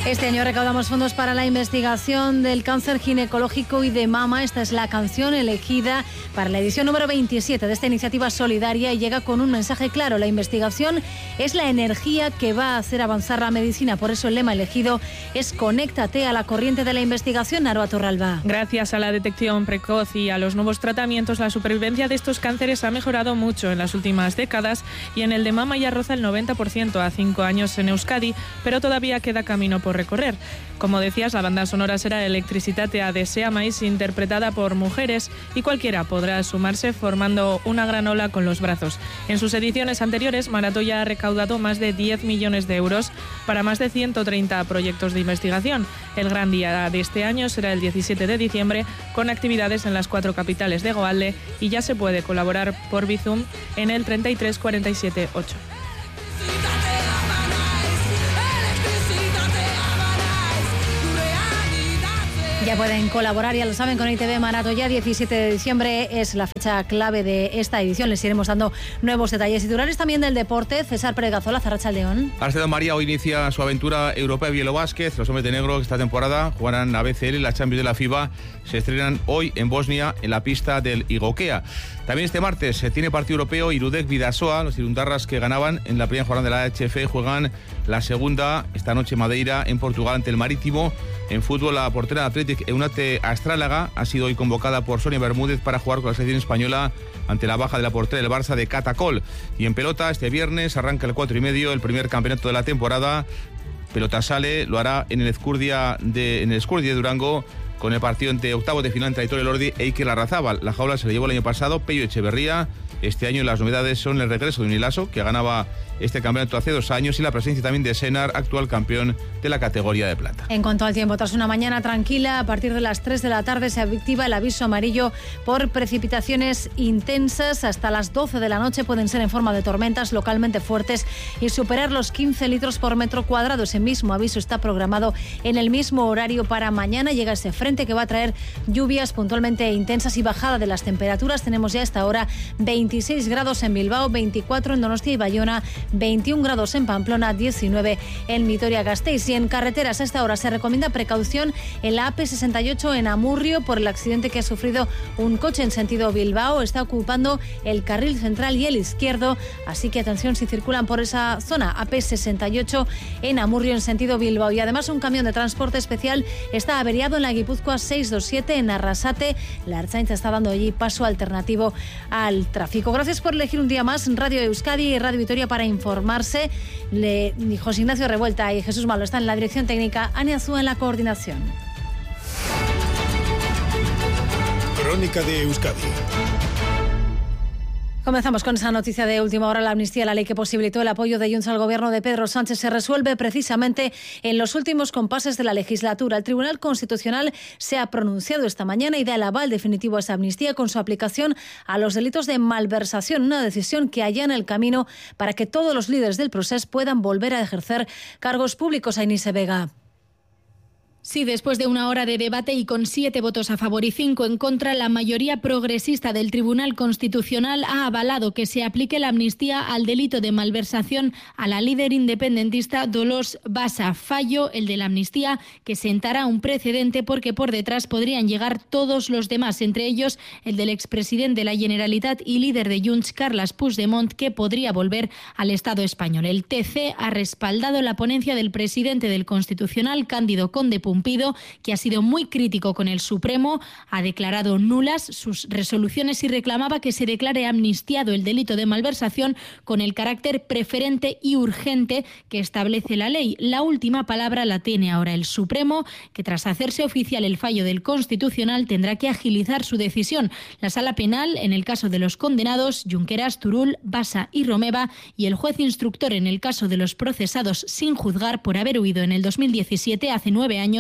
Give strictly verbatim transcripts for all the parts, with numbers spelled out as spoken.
Este año recaudamos fondos para la investigación del cáncer ginecológico y de mama. Esta es la canción elegida para la edición número veintisiete de esta iniciativa solidaria y llega con un mensaje claro. La investigación es la energía que va a hacer avanzar la medicina. Por eso el lema elegido es Conéctate a la corriente de la investigación. Aroa Torralba. Gracias a la detección precoz y a los nuevos tratamientos, la supervivencia de estos cánceres ha mejorado mucho en las últimas décadas y en el de mama ya roza el noventa por ciento a cinco años en Euskadi, pero todavía queda camino por recorrer. Como decías, la banda sonora será Electricitate de Seamais, interpretada por mujeres, y cualquiera podrá sumarse formando una gran ola con los brazos. En sus ediciones anteriores, Maratoya ha recaudado más de diez millones de euros para más de ciento treinta proyectos de investigación. El gran día de este año será el diecisiete de diciembre, con actividades en las cuatro capitales de Goalde, y ya se puede colaborar por Bizum en el treinta y tres cuarenta y siete ocho. Ya pueden colaborar, ya lo saben, con I T V Maratoya. diecisiete de diciembre es la fecha clave de esta edición. Les iremos dando nuevos detalles. Titulares también del deporte. César Pérez Gazola, Arratsaldeón. Arcedo María hoy inicia su aventura europea de Bielobásquet. Los hombres de negro esta temporada jugarán a B C L, la Champions de la FIBA. Se estrenan hoy en Bosnia, en la pista del Igokea. También este martes se tiene partido europeo. Irudek Bidasoa, los irundarras que ganaban en la primera jornada de la H F, juegan la segunda esta noche en Madeira, en Portugal, ante el Marítimo. En fútbol, la portera de Athletic, Eunate Astrálaga, ha sido hoy convocada por Sonia Bermúdez para jugar con la selección española ante la baja de la portera del Barça de Catacol. Y en pelota, este viernes arranca el cuatro y medio, el primer campeonato de la temporada. Pelota Sale lo hará en el Ezcurdia de, en el Ezcurdia de Durango, con el partido entre octavos de final entre Aitor Elordi e Iker Larrazábal. La jaula se le llevó el año pasado Pello Echeverría. Este año las novedades son el regreso de Unilaso, que ganaba este campeonato hace dos años, y la presencia también de Senar, actual campeón de la categoría de plata. En cuanto al tiempo, tras una mañana tranquila, a partir de las tres de la tarde se activa el aviso amarillo por precipitaciones intensas. Hasta las doce de la noche pueden ser en forma de tormentas localmente fuertes y superar los quince litros por metro cuadrado. Ese mismo aviso está programado en el mismo horario para mañana. Llega ese frente que va a traer lluvias puntualmente intensas y bajada de las temperaturas. Tenemos ya a esta hora veintiséis grados en Bilbao, veinticuatro en Donostia y Bayona, veintiún grados en Pamplona, diecinueve en Vitoria-Gasteiz. Y en carreteras a esta hora se recomienda precaución en la A P sesenta y ocho en Amurrio por el accidente que ha sufrido un coche en sentido Bilbao. Está ocupando el carril central y el izquierdo, así que atención si circulan por esa zona. A P sesenta y ocho en Amurrio en sentido Bilbao. Y además un camión de transporte especial está averiado en la Guipúzcoa seiscientos veintisiete en Arrasate. La Ertzaintza está dando allí paso alternativo al tráfico. Gracias por elegir un día más Radio Euskadi y Radio Vitoria para informarse. Le, José Ignacio Revuelta y Jesús Malo están en la dirección técnica, Ania Azúa en la coordinación. Crónica de Euskadi. Comenzamos con esa noticia de última hora. La amnistía, la ley que posibilitó el apoyo de Junts al gobierno de Pedro Sánchez, se resuelve precisamente en los últimos compases de la legislatura. El Tribunal Constitucional se ha pronunciado esta mañana y da el aval definitivo a esa amnistía con su aplicación a los delitos de malversación, una decisión que allana el camino para que todos los líderes del proceso puedan volver a ejercer cargos públicos. A Inise Vega. Sí, después de una hora de debate y con siete votos a favor y cinco en contra, la mayoría progresista del Tribunal Constitucional ha avalado que se aplique la amnistía al delito de malversación a la líder independentista Dolors Bassa. Fallo, el de la amnistía, que sentará un precedente porque por detrás podrían llegar todos los demás, entre ellos el del expresidente de la Generalitat y líder de Junts, Carles Puigdemont, que podría volver al Estado español. El T C ha respaldado la ponencia del presidente del Constitucional, Cándido Conde Pumpido, que ha sido muy crítico con el Supremo, ha declarado nulas sus resoluciones y reclamaba que se declare amnistiado el delito de malversación con el carácter preferente y urgente que establece la ley. La última palabra la tiene ahora el Supremo, que tras hacerse oficial el fallo del Constitucional tendrá que agilizar su decisión. La Sala Penal, en el caso de los condenados Junqueras, Turull, Bassa y Romeva, y el juez instructor en el caso de los procesados sin juzgar por haber huido en el dos mil diecisiete, hace nueve años,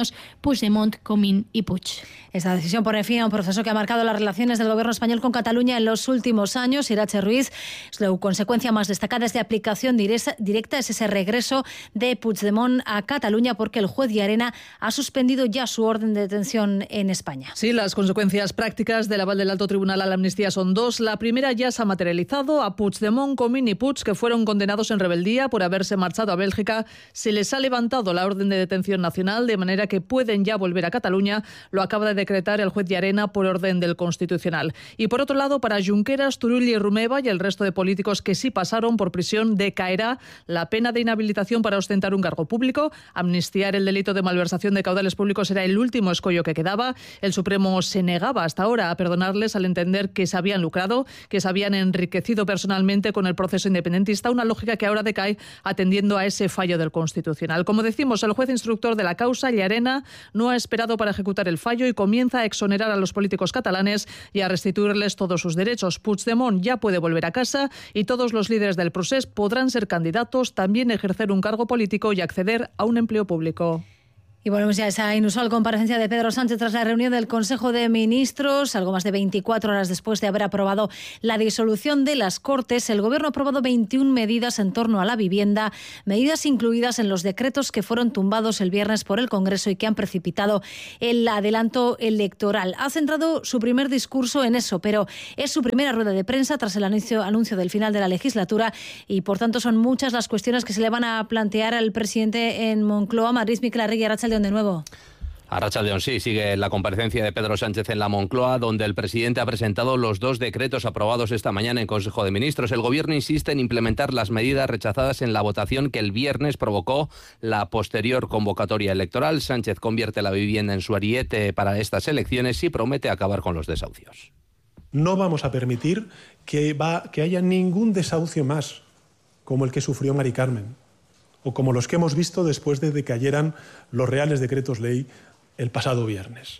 nominados Puigdemont, Comín y Puig. Esta decisión pone fin a un proceso que ha marcado las relaciones del gobierno español con Cataluña en los últimos años. Irache Ruiz, la consecuencia más destacada es de aplicación directa, es ese regreso de Puigdemont a Cataluña porque el juez Llarena ha suspendido ya su orden de detención en España. Sí, las consecuencias prácticas del aval del Alto Tribunal a la amnistía son dos. La primera ya se ha materializado. A Puigdemont, Comín y Puig, que fueron condenados en rebeldía por haberse marchado a Bélgica, se les ha levantado la orden de detención nacional, de manera que pueden ya volver a Cataluña. Lo acaba de decretar el juez Llarena por orden del Constitucional. Y por otro lado, para Junqueras, Turull y Romeva y el resto de políticos que sí pasaron por prisión, decaerá la pena de inhabilitación para ostentar un cargo público. Amnistiar el delito de malversación de caudales públicos era el último escollo que quedaba. El Supremo se negaba hasta ahora a perdonarles al entender que se habían lucrado, que se habían enriquecido personalmente con el proceso independentista, una lógica que ahora decae atendiendo a ese fallo del Constitucional. Como decimos, el juez instructor de la causa, Llarena, no ha esperado para ejecutar el fallo y comienza a exonerar a los políticos catalanes y a restituirles todos sus derechos. Puigdemont ya puede volver a casa y todos los líderes del procés podrán ser candidatos, también ejercer un cargo político y acceder a un empleo público. Y volvemos ya a esa inusual comparecencia de Pedro Sánchez tras la reunión del Consejo de Ministros. Algo más de veinticuatro horas después de haber aprobado la disolución de las Cortes, el Gobierno ha aprobado veintiuna medidas en torno a la vivienda, medidas incluidas en los decretos que fueron tumbados el viernes por el Congreso y que han precipitado el adelanto electoral. Ha centrado su primer discurso en eso, pero es su primera rueda de prensa tras el anuncio, anuncio del final de la legislatura y, por tanto, son muchas las cuestiones que se le van a plantear al presidente en Moncloa. Madrid, Miquel Arregui, Arratsaldeon de nuevo. Arratsaldeon, sí, sigue la comparecencia de Pedro Sánchez en la Moncloa, donde el presidente ha presentado los dos decretos aprobados esta mañana en Consejo de Ministros. El Gobierno insiste en implementar las medidas rechazadas en la votación que el viernes provocó la posterior convocatoria electoral. Sánchez convierte la vivienda en su ariete para estas elecciones y promete acabar con los desahucios. No vamos a permitir que, va, que haya ningún desahucio más, como el que sufrió Mari Carmen, o como los que hemos visto después de que cayeran los reales decretos ley el pasado viernes.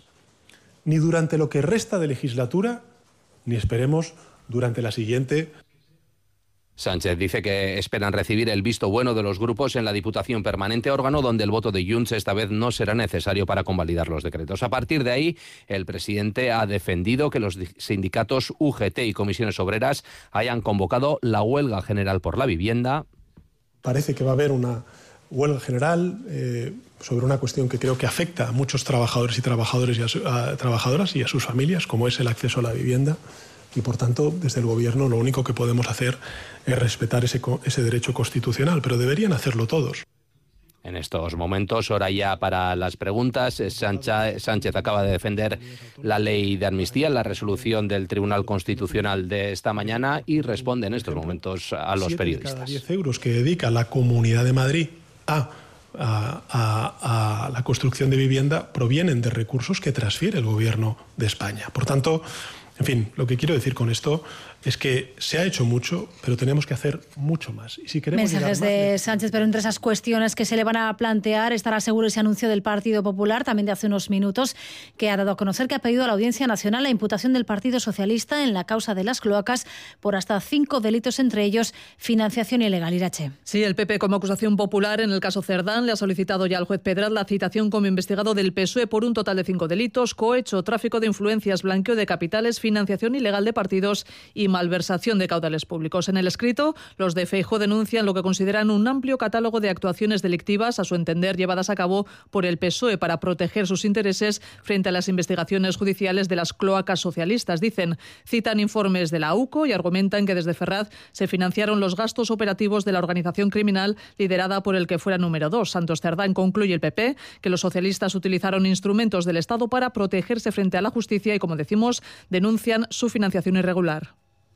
Ni durante lo que resta de legislatura, ni esperemos durante la siguiente. Sánchez dice que esperan recibir el visto bueno de los grupos en la Diputación Permanente, órgano donde el voto de Junts esta vez no será necesario para convalidar los decretos. A partir de ahí, el presidente ha defendido que los sindicatos U G T y Comisiones Obreras hayan convocado la huelga general por la vivienda. Parece que va a haber una huelga general eh, sobre una cuestión que creo que afecta a muchos trabajadores y trabajadores y a su, a trabajadoras y a sus familias, como es el acceso a la vivienda. Y, por tanto, desde el Gobierno lo único que podemos hacer es respetar ese, ese derecho constitucional, pero deberían hacerlo todos. En estos momentos, hora ya para las preguntas. Sánchez, Sánchez acaba de defender la ley de amnistía, la resolución del Tribunal Constitucional de esta mañana y responde en estos momentos a los periodistas. Cada diez euros que dedica la Comunidad de Madrid a, a, a, a la construcción de vivienda provienen de recursos que transfiere el Gobierno de España. Por tanto, en fin, lo que quiero decir con esto es que se ha hecho mucho, pero tenemos que hacer mucho más. Y si queremos Mensajes de más... Sánchez, pero entre esas cuestiones que se le van a plantear estará seguro ese anuncio del Partido Popular, también de hace unos minutos, que ha dado a conocer que ha pedido a la Audiencia Nacional la imputación del Partido Socialista en la causa de las cloacas por hasta cinco delitos, entre ellos financiación ilegal. Irache. Sí, el P P como acusación popular en el caso Cerdán le ha solicitado ya al juez Pedraz la citación como investigado del P S O E por un total de cinco delitos: cohecho, tráfico de influencias, blanqueo de capitales, financiación ilegal de partidos y malversación de caudales públicos. En el escrito, los de Feijóo denuncian lo que consideran un amplio catálogo de actuaciones delictivas, a su entender llevadas a cabo por el P S O E para proteger sus intereses frente a las investigaciones judiciales de las cloacas socialistas. Dicen, citan informes de la U C O y argumentan que desde Ferraz se financiaron los gastos operativos de la organización criminal liderada por el que fuera número dos. Santos Cerdán. Concluye el P P que los socialistas utilizaron instrumentos del Estado para protegerse frente a la justicia y, como decimos, denuncian su financiación irregular.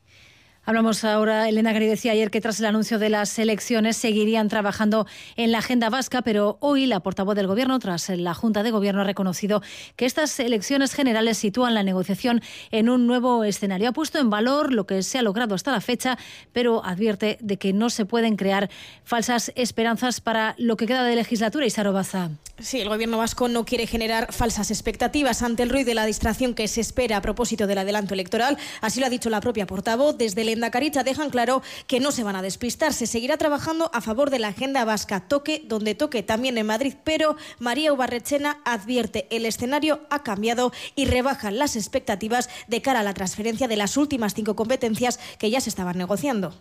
Hablamos ahora, Elena Gari decía ayer que tras el anuncio de las elecciones seguirían trabajando en la agenda vasca, pero hoy la portavoz del Gobierno, tras la Junta de Gobierno, ha reconocido que estas elecciones generales sitúan la negociación en un nuevo escenario. Ha puesto en valor lo que se ha logrado hasta la fecha, pero advierte de que no se pueden crear falsas esperanzas para lo que queda de legislatura. Isaro Baza. Sí, el gobierno vasco no quiere generar falsas expectativas ante el ruido de la distracción que se espera a propósito del adelanto electoral. Así lo ha dicho la propia portavoz. Desde el Endacaricha dejan claro que no se van a despistar. Se seguirá trabajando a favor de la agenda vasca, toque donde toque, también en Madrid. Pero María Ubarretxena advierte el escenario ha cambiado y rebajan las expectativas de cara a la transferencia de las últimas cinco competencias que ya se estaban negociando.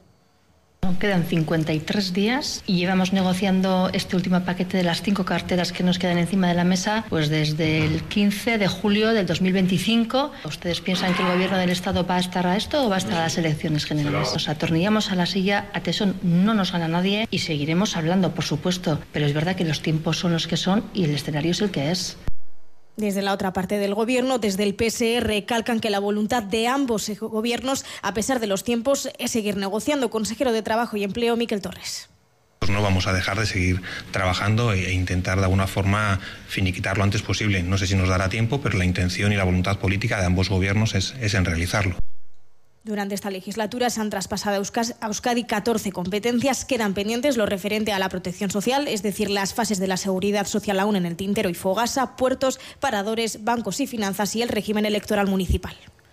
Quedan cincuenta y tres días y llevamos negociando este último paquete de las cinco carteras que nos quedan encima de la mesa pues desde el quince de julio del dos mil veinticinco. ¿Ustedes piensan que el gobierno del Estado va a estar a esto o va a estar a las elecciones generales? Nos atornillamos a la silla, a tesón no nos gana nadie y seguiremos hablando, por supuesto, pero es verdad que los tiempos son los que son y el escenario es el que es. Desde la otra parte del gobierno, desde el P S E, recalcan que la voluntad de ambos gobiernos, a pesar de los tiempos, es seguir negociando. Consejero de Trabajo y Empleo, Miquel Torres. No vamos a dejar de seguir trabajando e intentar de alguna forma finiquitar lo antes posible. No sé si nos dará tiempo, pero la intención y la voluntad política de ambos gobiernos es, es en realizarlo. Durante esta legislatura se han traspasado a Euskadi catorce competencias. Quedan pendientes lo referente a la protección social, es decir, las fases de la seguridad social aún en el tintero y Fogasa, puertos, paradores, bancos y finanzas y el régimen electoral municipal.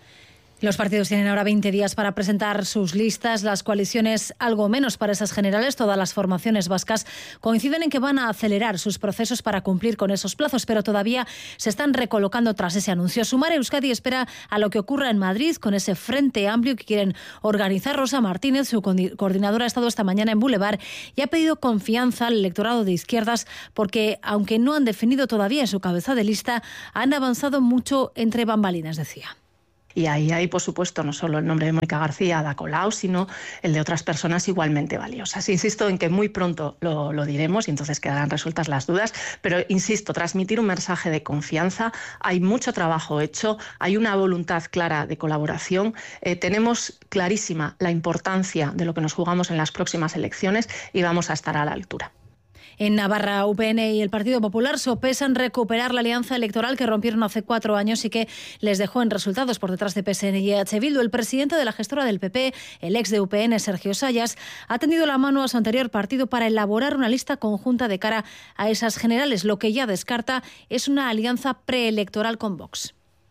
Los partidos tienen ahora veinte días para presentar sus listas. Las coaliciones algo menos para esas generales. Todas las formaciones vascas coinciden en que van a acelerar sus procesos para cumplir con esos plazos, pero todavía se están recolocando tras ese anuncio. Sumar Euskadi espera a lo que ocurra en Madrid con ese frente amplio que quieren organizar. Rosa Martínez, su coordinadora, ha estado esta mañana en Boulevard y ha pedido confianza al electorado de izquierdas porque, aunque no han definido todavía su cabeza de lista, han avanzado mucho entre bambalinas, decía. Y ahí hay, por supuesto, no solo el nombre de Mónica García Ada Colau, sino el de otras personas igualmente valiosas. Insisto en que muy pronto lo, lo diremos y entonces quedarán resueltas las dudas, pero insisto, transmitir un mensaje de confianza. Hay mucho trabajo hecho, hay una voluntad clara de colaboración, eh, tenemos clarísima la importancia de lo que nos jugamos en las próximas elecciones y vamos a estar a la altura. En Navarra, U P N y el Partido Popular sopesan recuperar la alianza electoral que rompieron hace cuatro años y que les dejó en resultados por detrás de P S N y E H Bildu. El presidente de la gestora del P P, el ex de U P N, Sergio Sayas, ha tendido la mano a su anterior partido para elaborar una lista conjunta de cara a esas generales. Lo que ya descarta es una alianza preelectoral con Vox.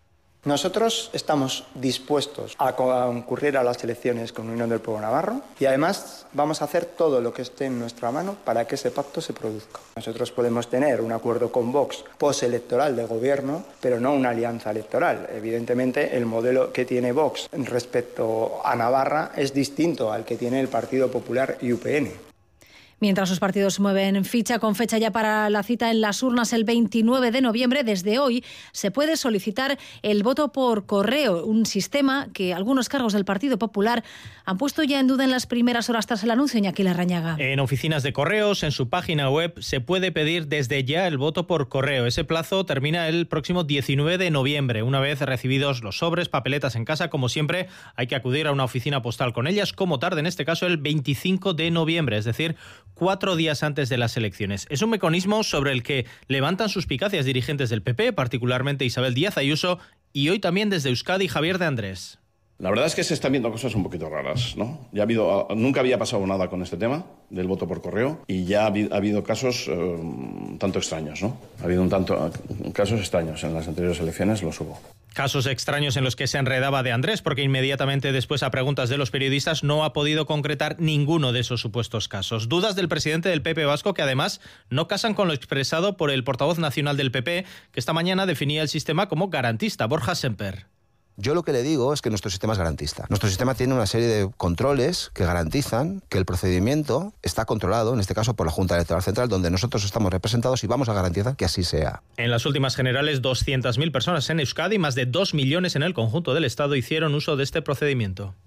Nosotros estamos dispuestos a concurrir a las elecciones con Unión del Pueblo Navarro y además vamos a hacer todo lo que esté en nuestra mano para que ese pacto se produzca. Nosotros podemos tener un acuerdo con Vox postelectoral de gobierno, pero no una alianza electoral. Evidentemente, el modelo que tiene Vox respecto a Navarra es distinto al que tiene el Partido Popular y U P N. Mientras los partidos mueven ficha, con fecha ya para la cita en las urnas el veintinueve de noviembre, desde hoy se puede solicitar el voto por correo, un sistema que algunos cargos del Partido Popular han puesto ya en duda en las primeras horas tras el anuncio. Iñaki Larrañaga. En oficinas de correos, en su página web, se puede pedir desde ya el voto por correo. Ese plazo termina el próximo diecinueve de noviembre. Una vez recibidos los sobres, papeletas en casa, como siempre, hay que acudir a una oficina postal con ellas, como tarde, en este caso el veinticinco de noviembre, es decir, cuatro días antes de las elecciones. Es un mecanismo sobre el que levantan suspicacias dirigentes del P P, particularmente Isabel Díaz Ayuso, y hoy también desde Euskadi Javier de Andrés. La verdad es que se están viendo cosas un poquito raras, ¿no? Ya ha habido, nunca había pasado nada con este tema del voto por correo y ya ha habido, ha habido casos eh, tanto extraños, ¿no? Ha habido un tanto casos extraños en las anteriores elecciones, los hubo. Casos extraños en los que se enredaba de Andrés, porque inmediatamente después a preguntas de los periodistas no ha podido concretar ninguno de esos supuestos casos. Dudas del presidente del P P vasco que además no casan con lo expresado por el portavoz nacional del P P, que esta mañana definía el sistema como garantista, Borja Semper. Yo lo que le digo es que nuestro sistema es garantista. Nuestro sistema tiene una serie de controles que garantizan que el procedimiento está controlado, en este caso por la Junta Electoral Central, donde nosotros estamos representados y vamos a garantizar que así sea. En las últimas generales, doscientas mil personas en Euskadi, más de dos millones en el conjunto del Estado, hicieron uso de este procedimiento.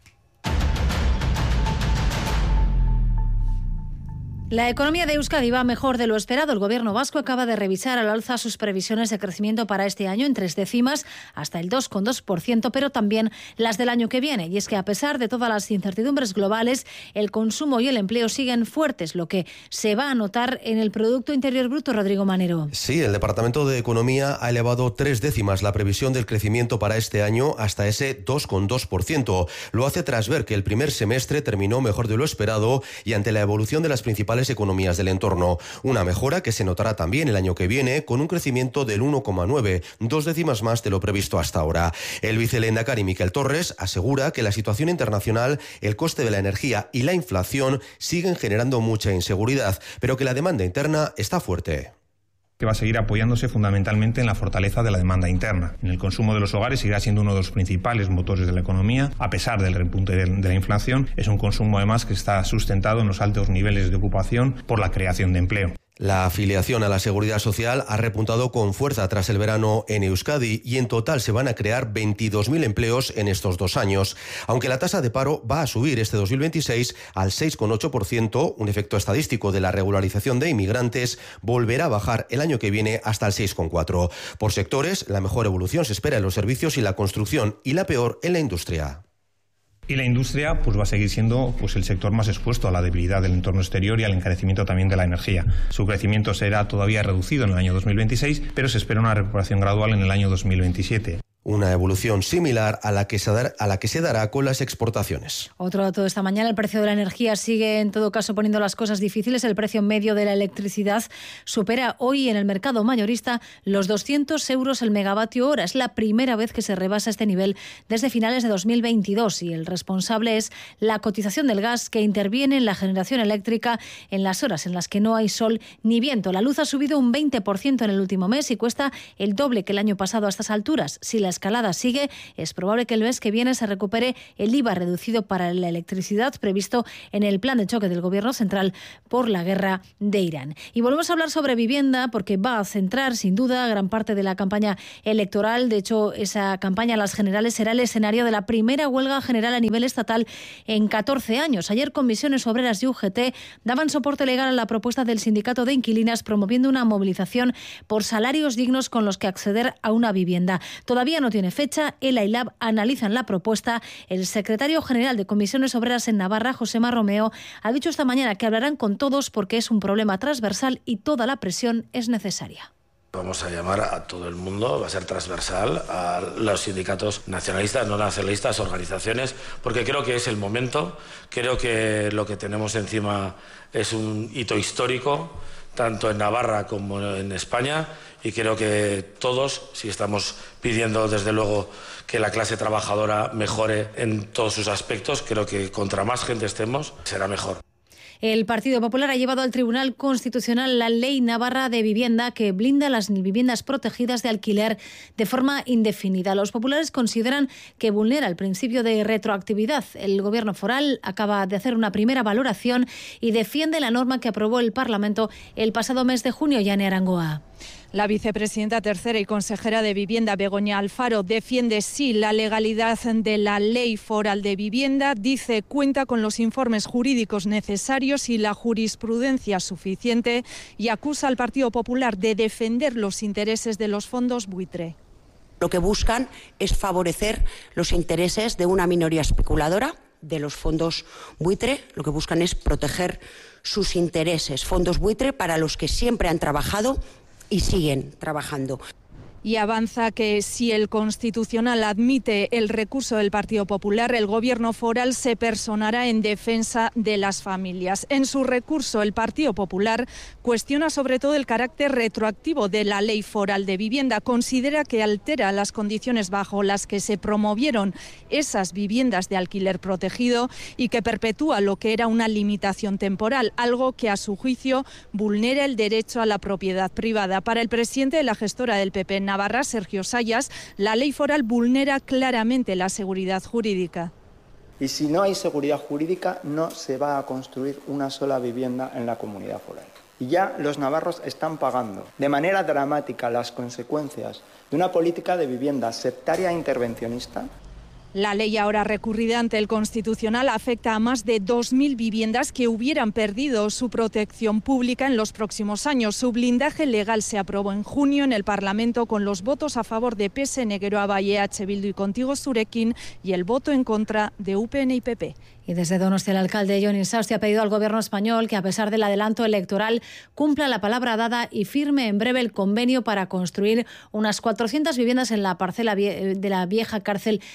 La economía de Euskadi va mejor de lo esperado. El gobierno vasco acaba de revisar al alza sus previsiones de crecimiento para este año en tres décimas, hasta el dos coma dos por ciento, pero también las del año que viene. Y es que a pesar de todas las incertidumbres globales, el consumo y el empleo siguen fuertes, lo que se va a notar en el Producto Interior Bruto. Rodrigo Manero. Sí, el Departamento de Economía ha elevado tres décimas la previsión del crecimiento para este año hasta ese dos coma dos por ciento. Lo hace tras ver que el primer semestre terminó mejor de lo esperado y ante la evolución de las principales principales economías del entorno. Una mejora que se notará también el año que viene con un crecimiento del uno coma nueve, dos décimas más de lo previsto hasta ahora. El vicelehendakari Miquel Torres asegura que la situación internacional, el coste de la energía y la inflación siguen generando mucha inseguridad, pero que la demanda interna está fuerte. Que va a seguir apoyándose fundamentalmente en la fortaleza de la demanda interna. En el consumo de los hogares seguirá siendo uno de los principales motores de la economía, a pesar del repunte de la inflación. Es un consumo además que está sustentado en los altos niveles de ocupación por la creación de empleo. La afiliación a la Seguridad Social ha repuntado con fuerza tras el verano en Euskadi y en total se van a crear veintidós mil empleos en estos dos años. Aunque la tasa de paro va a subir este dos mil veintiséis al seis coma ocho por ciento, un efecto estadístico de la regularización de inmigrantes, volverá a bajar el año que viene hasta el seis coma cuatro por ciento. Por sectores, la mejor evolución se espera en los servicios y la construcción y la peor en la industria. Y la industria pues va a seguir siendo pues el sector más expuesto a la debilidad del entorno exterior y al encarecimiento también de la energía. Su crecimiento será todavía reducido en el año dos mil veintiséis, pero se espera una recuperación gradual en el año dos mil veintisiete. Una evolución similar a la que se dará, a la que se dará con las exportaciones. Otro dato de esta mañana, el precio de la energía sigue en todo caso poniendo las cosas difíciles. El precio medio de la electricidad supera hoy en el mercado mayorista los doscientos euros el megavatio hora. Es la primera vez que se rebasa este nivel desde finales de dos mil veintidós y el responsable es la cotización del gas que interviene en la generación eléctrica en las horas en las que no hay sol ni viento. La luz ha subido un veinte por ciento en el último mes y cuesta el doble que el año pasado a estas alturas. Si la escalada sigue, es probable que el mes que viene se recupere el I V A reducido para la electricidad previsto en el plan de choque del Gobierno central por la guerra de Irán. Y volvemos a hablar sobre vivienda porque va a centrar sin duda gran parte de la campaña electoral. De hecho, esa campaña a las generales será el escenario de la primera huelga general a nivel estatal en catorce años. Ayer Comisiones Obreras y U G T daban soporte legal a la propuesta del sindicato de inquilinas promoviendo una movilización por salarios dignos con los que acceder a una vivienda. Todavía no tiene fecha, ELA y LAB analizan la propuesta. El secretario general de Comisiones Obreras en Navarra, Josema Romeo, ha dicho esta mañana que hablarán con todos porque es un problema transversal y toda la presión es necesaria. Vamos a llamar a todo el mundo, va a ser transversal, a los sindicatos nacionalistas, no nacionalistas, organizaciones, porque creo que es el momento, creo que lo que tenemos encima es un hito histórico, tanto en Navarra como en España, y creo que todos, si estamos pidiendo desde luego que la clase trabajadora mejore en todos sus aspectos, creo que contra más gente estemos, será mejor. El Partido Popular ha llevado al Tribunal Constitucional la Ley Navarra de Vivienda que blinda las viviendas protegidas de alquiler de forma indefinida. Los populares consideran que vulnera el principio de retroactividad. El Gobierno foral acaba de hacer una primera valoración y defiende la norma que aprobó el Parlamento el pasado mes de junio. Yane Arangoa. La vicepresidenta tercera y consejera de Vivienda, Begoña Alfaro, defiende sí la legalidad de la Ley Foral de Vivienda. Dice cuenta con los informes jurídicos necesarios y la jurisprudencia suficiente y acusa al Partido Popular de defender los intereses de los fondos buitre. Lo que buscan es favorecer los intereses de una minoría especuladora, de los fondos buitre. Lo que buscan es proteger sus intereses. Fondos buitre para los que siempre han trabajado y siguen trabajando. Y avanza que si el Constitucional admite el recurso del Partido Popular, el Gobierno foral se personará en defensa de las familias. En su recurso, el Partido Popular cuestiona sobre todo el carácter retroactivo de la Ley Foral de Vivienda. Considera que altera las condiciones bajo las que se promovieron esas viviendas de alquiler protegido y que perpetúa lo que era una limitación temporal, algo que a su juicio vulnera el derecho a la propiedad privada. Para el presidente de la gestora del P P en Navarra, Sergio Sayas, la ley foral vulnera claramente la seguridad jurídica. Y si no hay seguridad jurídica, no se va a construir una sola vivienda en la comunidad foral. Y ya los navarros están pagando de manera dramática las consecuencias de una política de vivienda sectaria e intervencionista. La ley ahora recurrida ante el Constitucional afecta a más de dos mil viviendas que hubieran perdido su protección pública en los próximos años. Su blindaje legal se aprobó en junio en el Parlamento con los votos a favor de P S N, Geroa y E H Bildu y Contigo Zurekin y el voto en contra de U P N y P P. Y desde Donostia, el alcalde Jon Insausti ha pedido al Gobierno español que, a pesar del adelanto electoral, cumpla la palabra dada y firme en breve el convenio para construir unas cuatrocientas viviendas en la parcela de la vieja cárcel de Martorell.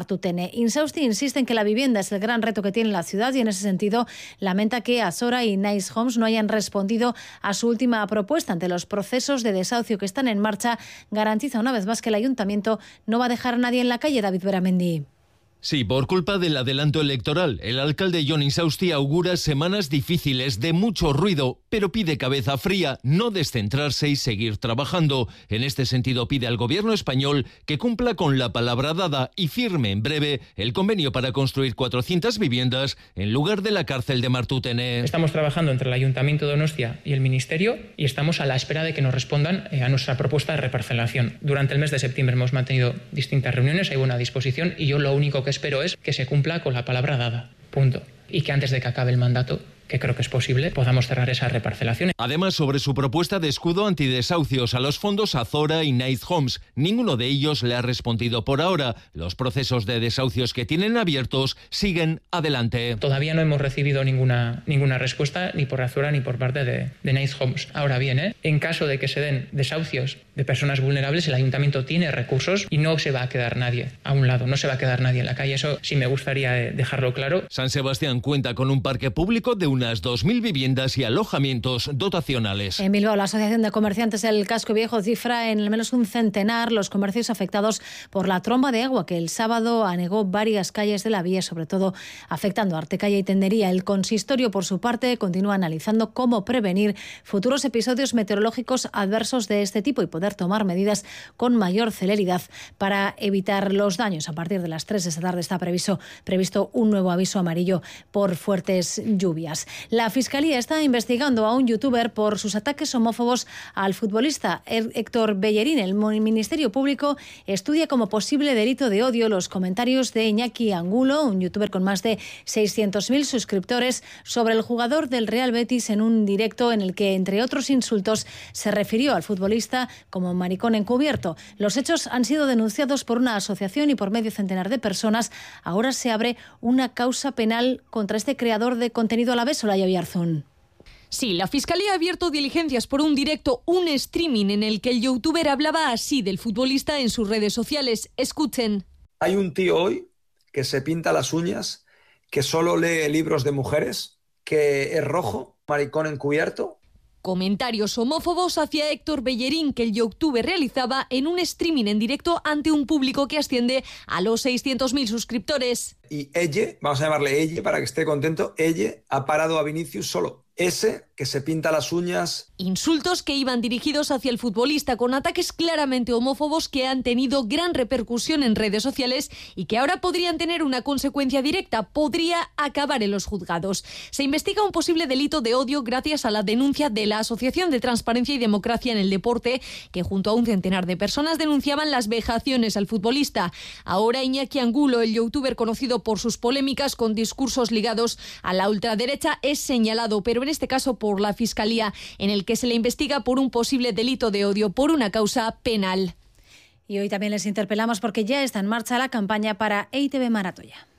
Martutene. Insausti insiste en que la vivienda es el gran reto que tiene la ciudad y en ese sentido lamenta que Azora y Nice Homes no hayan respondido a su última propuesta. Ante los procesos de desahucio que están en marcha, garantiza una vez más que el ayuntamiento no va a dejar a nadie en la calle. David Beramendi. Sí, por culpa del adelanto electoral, el alcalde Jon Insausti augura semanas difíciles de mucho ruido, pero pide cabeza fría, no descentrarse y seguir trabajando. En este sentido pide al gobierno español que cumpla con la palabra dada y firme en breve el convenio para construir cuatrocientas viviendas en lugar de la cárcel de Martutene. Estamos trabajando entre el Ayuntamiento de Donostia y el Ministerio y estamos a la espera de que nos respondan a nuestra propuesta de reparcelación. Durante el mes de septiembre hemos mantenido distintas reuniones, hay buena disposición y yo lo único que espero es que se cumpla con la palabra dada, punto. Y que antes de que acabe el mandato, que creo que es posible, podamos cerrar esa reparcelación. Además, sobre su propuesta de escudo antidesahucios a los fondos Azora y Nice Homes, ninguno de ellos le ha respondido por ahora. Los procesos de desahucios que tienen abiertos siguen adelante. Todavía no hemos recibido ninguna, ninguna respuesta ni por Azora ni por parte de, de Nice Homes. Ahora bien, ¿eh? en caso de que se den desahucios de personas vulnerables, el ayuntamiento tiene recursos y no se va a quedar nadie a un lado, no se va a quedar nadie en la calle. Eso sí me gustaría dejarlo claro. San Sebastián cuenta con un parque público de unas dos mil viviendas y alojamientos dotacionales. En Bilbao, la Asociación de Comerciantes del Casco Viejo cifra en al menos un centenar los comercios afectados por la tromba de agua que el sábado anegó varias calles de la vía, sobre todo afectando a Artecaya y Tendería. El consistorio, por su parte, continúa analizando cómo prevenir futuros episodios meteorológicos adversos de este tipo y poder tomar medidas con mayor celeridad para evitar los daños. A partir de las tres de esta tarde está previsto, previsto un nuevo aviso amarillo por fuertes lluvias. La Fiscalía está investigando a un youtuber por sus ataques homófobos al futbolista Héctor Bellerín. El Ministerio Público estudia como posible delito de odio los comentarios de Iñaki Angulo, un youtuber con más de seiscientos mil suscriptores, sobre el jugador del Real Betis en un directo en el que, entre otros insultos, se refirió al futbolista como maricón encubierto. Los hechos han sido denunciados por una asociación y por medio centenar de personas. Ahora se abre una causa penal contra este creador de contenido a la vez. Olaya Villarzún. Sí, la Fiscalía ha abierto diligencias por un directo, un streaming en el que el youtuber hablaba así del futbolista en sus redes sociales. Escuchen. Hay un tío hoy que se pinta las uñas, que solo lee libros de mujeres, que es rojo, maricón encubierto. Comentarios homófobos hacia Héctor Bellerín que el youtuber realizaba en un streaming en directo ante un público que asciende a los seiscientos mil suscriptores. Y ella, vamos a llamarle ella para que esté contento, ella ha parado a Vinicius solo. Ese que se pinta las uñas. Insultos que iban dirigidos hacia el futbolista con ataques claramente homófobos que han tenido gran repercusión en redes sociales y que ahora podrían tener una consecuencia directa, podría acabar en los juzgados. Se investiga un posible delito de odio gracias a la denuncia de la Asociación de Transparencia y Democracia en el Deporte, que junto a un centenar de personas denunciaban las vejaciones al futbolista. Ahora Iñaki Angulo, el youtuber conocido por sus polémicas con discursos ligados a la ultraderecha, es señalado, pero en este caso por la Fiscalía, en el que se le investiga por un posible delito de odio por una causa penal. Y hoy también les interpelamos porque ya está en marcha la campaña para E I Te Be Maratoia.